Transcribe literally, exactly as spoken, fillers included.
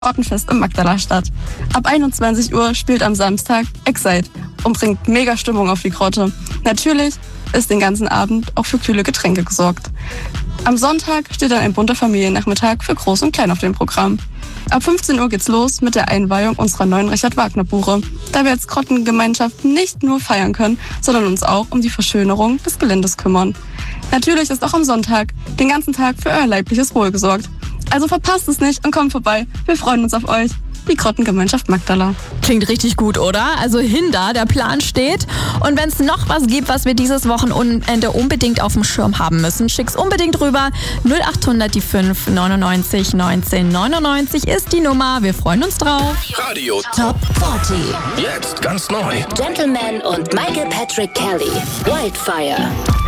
Ortenfest im Magdala statt. Ab einundzwanzig Uhr spielt am Samstag Excite und bringt mega Stimmung auf die Grotte. Natürlich ist den ganzen Abend auch für kühle Getränke gesorgt. Am Sonntag steht dann ein bunter Familiennachmittag für Groß und Klein auf dem Programm. Ab fünfzehn Uhr geht's los mit der Einweihung unserer neuen Richard-Wagner-Buche, da wir als Grottengemeinschaft nicht nur feiern können, sondern uns auch um die Verschönerung des Geländes kümmern. Natürlich ist auch am Sonntag den ganzen Tag für euer leibliches Wohl gesorgt. Also verpasst es nicht und kommt vorbei. Wir freuen uns auf euch. Die Grottengemeinschaft Magdala. Klingt richtig gut, oder? Also hin da, der Plan steht. Und wenn es noch was gibt, was wir dieses Wochenende unbedingt auf dem Schirm haben müssen, schick's unbedingt rüber. null acht hundert die fünf neunundneunzig neunzehn neunundneunzig ist die Nummer. Wir freuen uns drauf. Radio Top vierzig. Jetzt ganz neu. Gentleman und Michael Patrick Kelly. Wildfire.